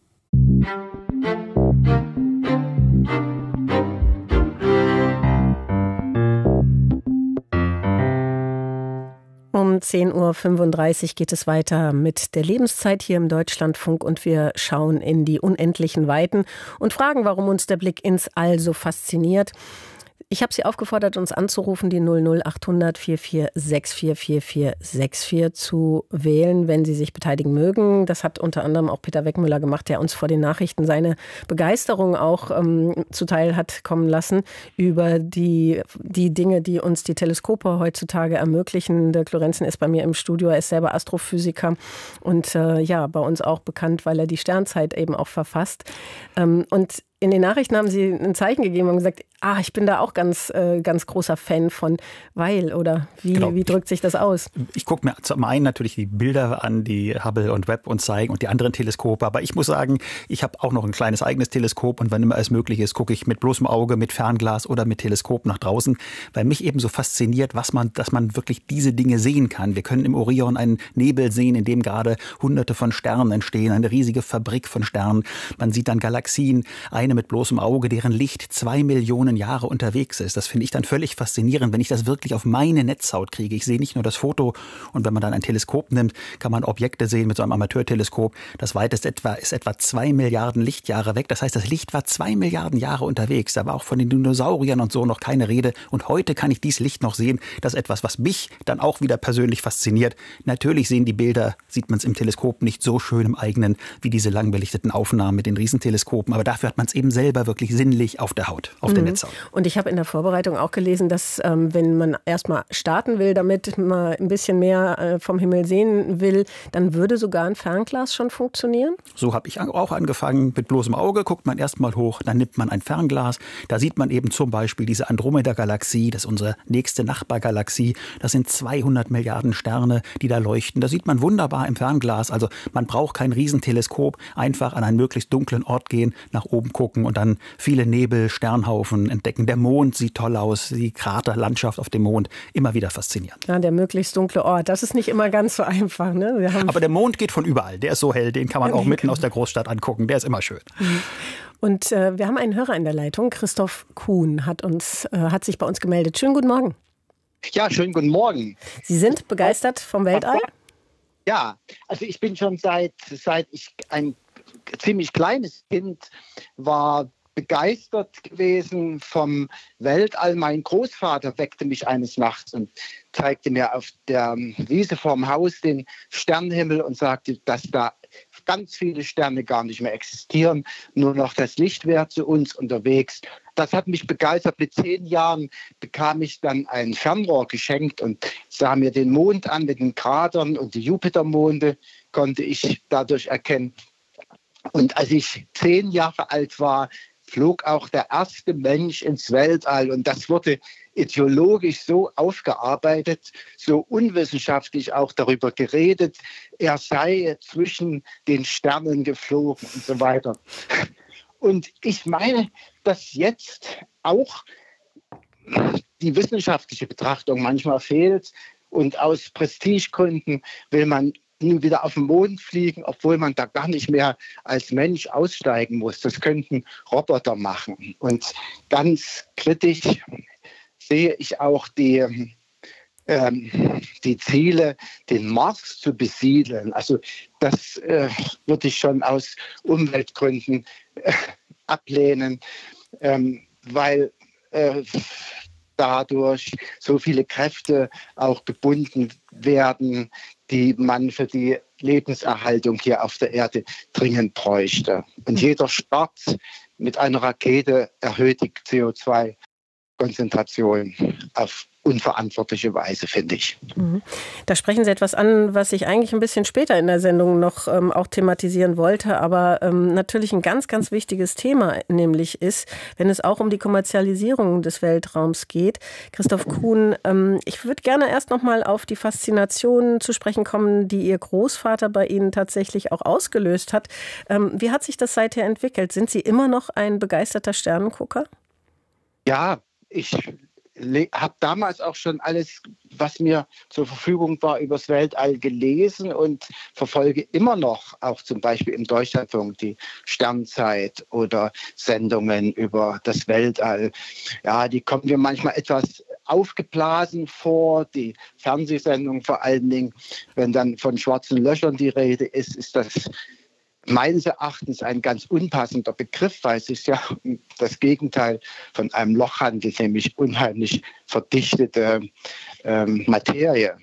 Um zehn Uhr fünfunddreißig geht es weiter mit der Lebenszeit hier im Deutschlandfunk und wir schauen in die unendlichen Weiten und fragen, warum uns der Blick ins All so fasziniert. Ich habe Sie aufgefordert, uns anzurufen, die null null achthundert vierundvierzig sechsundvierzig vierundvierzig sechsundvierzig zu wählen, wenn Sie sich beteiligen mögen. Das hat unter anderem auch Peter Weckmüller gemacht, der uns vor den Nachrichten seine Begeisterung auch ähm, zuteil hat kommen lassen über die, die Dinge, die uns die Teleskope heutzutage ermöglichen. Dirk Lorenzen ist bei mir im Studio, er ist selber Astrophysiker und äh, ja, bei uns auch bekannt, weil er die Sternzeit eben auch verfasst. Ähm, und in den Nachrichten haben Sie ein Zeichen gegeben und gesagt, ah, ich bin da auch ganz, äh, ganz großer Fan von, weil, oder wie, genau. Wie drückt sich das aus? Ich gucke mir zum einen natürlich die Bilder an, die Hubble und Webb uns zeigen und die anderen Teleskope, aber ich muss sagen, ich habe auch noch ein kleines eigenes Teleskop und wenn immer es möglich ist, gucke ich mit bloßem Auge, mit Fernglas oder mit Teleskop nach draußen, weil mich eben so fasziniert, was man, dass man wirklich diese Dinge sehen kann. Wir können im Orion einen Nebel sehen, in dem gerade hunderte von Sternen entstehen, eine riesige Fabrik von Sternen. Man sieht dann Galaxien, eine mit bloßem Auge, deren Licht zwei Millionen Jahre unterwegs ist. Das finde ich dann völlig faszinierend, wenn ich das wirklich auf meine Netzhaut kriege. Ich sehe nicht nur das Foto und wenn man dann ein Teleskop nimmt, kann man Objekte sehen mit so einem Amateurteleskop. Das weiteste etwa ist etwa zwei Milliarden Lichtjahre weg. Das heißt, das Licht war zwei Milliarden Jahre unterwegs. Da war auch von den Dinosauriern und so noch keine Rede. Und heute kann ich dieses Licht noch sehen. Das ist etwas, was mich dann auch wieder persönlich fasziniert. Natürlich sehen die Bilder, sieht man es im Teleskop nicht so schön im eigenen, wie diese lang belichteten Aufnahmen mit den Riesenteleskopen. Aber dafür hat man es eben selber wirklich sinnlich auf der Haut, auf mhm. der Netzhaut. Und ich habe in der Vorbereitung auch gelesen, dass ähm, wenn man erstmal starten will, damit man ein bisschen mehr äh, vom Himmel sehen will, dann würde sogar ein Fernglas schon funktionieren? So habe ich auch angefangen. Mit bloßem Auge guckt man erstmal hoch, dann nimmt man ein Fernglas. Da sieht man eben zum Beispiel diese Andromeda-Galaxie, das ist unsere nächste Nachbargalaxie. Das sind zweihundert Milliarden Sterne, die da leuchten. Da sieht man wunderbar im Fernglas. Also man braucht kein Riesenteleskop, einfach an einen möglichst dunklen Ort gehen, nach oben gucken und dann viele Nebel, Sternhaufen entdecken. Der Mond sieht toll aus, die Kraterlandschaft auf dem Mond, immer wieder faszinierend. Ja, der möglichst dunkle Ort, das ist nicht immer ganz so einfach. Ne? Wir haben Aber der Mond geht von überall, der ist so hell, den kann man auch mitten aus der Großstadt angucken, der ist immer schön. Und äh, wir haben einen Hörer in der Leitung, Christoph Kuhn hat, uns, äh, hat sich bei uns gemeldet. Schönen guten Morgen. Ja, schönen guten Morgen. Sie sind begeistert vom Weltall? Ja, also ich bin schon seit, seit ich ein ziemlich kleines Kind war, begeistert gewesen vom Weltall. Mein Großvater weckte mich eines Nachts und zeigte mir auf der Wiese vorm Haus den Sternenhimmel und sagte, dass da ganz viele Sterne gar nicht mehr existieren, nur noch das Licht wäre zu uns unterwegs. Das hat mich begeistert. Mit zehn Jahren bekam ich dann ein Fernrohr geschenkt und sah mir den Mond an mit den Kratern und die Jupitermonde konnte ich dadurch erkennen. Und als ich zehn Jahre alt war, flog auch der erste Mensch ins Weltall. Und das wurde ideologisch so aufgearbeitet, so unwissenschaftlich auch darüber geredet, er sei zwischen den Sternen geflogen und so weiter. Und ich meine, dass jetzt auch die wissenschaftliche Betrachtung manchmal fehlt. Und aus Prestigegründen will man nun wieder auf den Mond fliegen, obwohl man da gar nicht mehr als Mensch aussteigen muss. Das könnten Roboter machen. Und ganz kritisch sehe ich auch die, ähm, die Ziele, den Mars zu besiedeln. Also das äh, würde ich schon aus Umweltgründen äh, ablehnen, ähm, weil äh, dadurch so viele Kräfte auch gebunden werden, die man für die Lebenserhaltung hier auf der Erde dringend bräuchte. Und jeder Start mit einer Rakete erhöht die C O zwei Konzentration auf unverantwortliche Weise, finde ich. Da sprechen Sie etwas an, was ich eigentlich ein bisschen später in der Sendung noch ähm, auch thematisieren wollte, aber ähm, natürlich ein ganz, ganz wichtiges Thema nämlich ist, wenn es auch um die Kommerzialisierung des Weltraums geht. Christoph Kuhn, ähm, ich würde gerne erst noch mal auf die Faszination zu sprechen kommen, die Ihr Großvater bei Ihnen tatsächlich auch ausgelöst hat. Ähm, wie hat sich das seither entwickelt? Sind Sie immer noch ein begeisterter Sternengucker? Ja, ich habe damals auch schon alles, was mir zur Verfügung war, übers Weltall gelesen und verfolge immer noch, auch zum Beispiel im Deutschlandfunk, die Sternzeit oder Sendungen über das Weltall. Ja, die kommen mir manchmal etwas aufgeblasen vor, die Fernsehsendung vor allen Dingen. Wenn dann von schwarzen Löchern die Rede ist, ist das meines Erachtens ein ganz unpassender Begriff, weil es ist ja das Gegenteil von einem Loch handelt, nämlich unheimlich verdichtete ähm, Materie.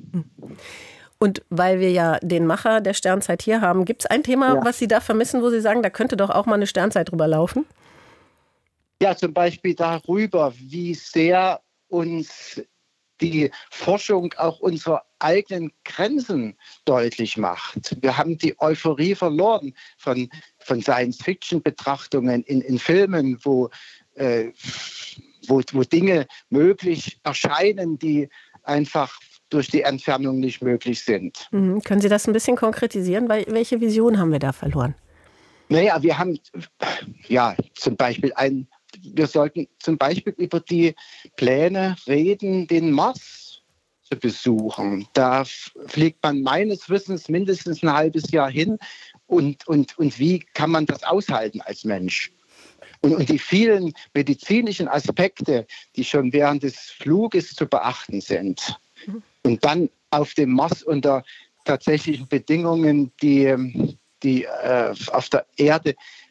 Und weil wir ja den Macher der Sternzeit hier haben, gibt es ein Thema, ja, was Sie da vermissen, wo Sie sagen, da könnte doch auch mal eine Sternzeit drüber laufen? Ja, zum Beispiel darüber, wie sehr uns die Forschung auch unserer eigenen Grenzen deutlich macht. Wir haben die Euphorie verloren von, von Science-Fiction-Betrachtungen in, in Filmen, wo, äh, wo, wo Dinge möglich erscheinen, die einfach durch die Entfernung nicht möglich sind. Mhm. Können Sie das ein bisschen konkretisieren? Welche Vision haben wir da verloren? Naja, wir haben ja zum Beispiel ein Wir sollten zum Beispiel über die Pläne reden, den Mars zu besuchen. Da fliegt man meines Wissens mindestens ein halbes Jahr hin. Und, und, und wie kann man das aushalten als Mensch? Und, und die vielen medizinischen Aspekte, die schon während des Fluges zu beachten sind. Und dann auf dem Mars unter tatsächlichen Bedingungen, die, die äh, auf der Erde